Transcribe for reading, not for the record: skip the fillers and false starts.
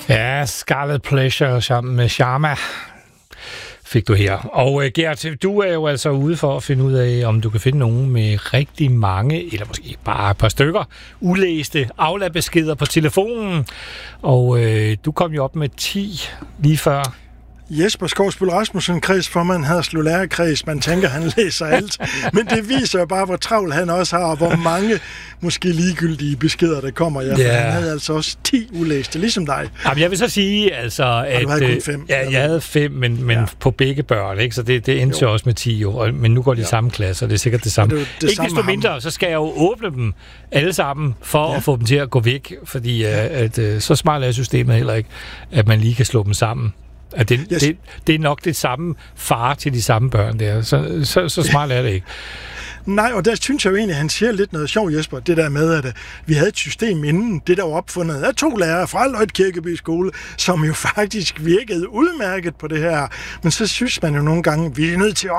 Ja, Scarlet Pleasure sammen med Sharma fik du her. Og Gert, du er jo altså ude for at finde ud af, om du kan finde nogen med rigtig mange, eller måske bare et par stykker, ulæste Aula-beskeder på telefonen. Og du kom jo op med 10 lige før. Jesper Skovsbøl Rasmussen, kredsformand, Haderslev Lærerkreds. Man tænker, han læser alt. Men det viser jo bare, hvor travlt han også har, og hvor mange måske ligegyldige beskeder, der kommer. Ja, han havde altså også 10 ulæste, ligesom dig. Jamen, jeg vil så sige, altså, at... Du havde kun 5. Ja, jeg havde 5, men på begge børn, ikke? Så det endte jo også med 10 år. Men nu går de i samme klasse, og det er sikkert det samme. Det ikke desto mindre, så skal jeg jo åbne dem alle sammen, for at få dem til at gå væk. Fordi så smart er systemet heller ikke, at man lige kan slå dem sammen. At det er nok det samme far til de samme børn der. Så smart er det ikke. Nej, og der synes jeg jo egentlig, at han siger lidt noget sjovt, Jesper. Det der med, at vi havde et system inden, det der var opfundet af 2 lærere fra Løjt Kirkeby Skole, som jo faktisk virkede udmærket på det her. Men så synes man jo nogle gange, vi er nødt til at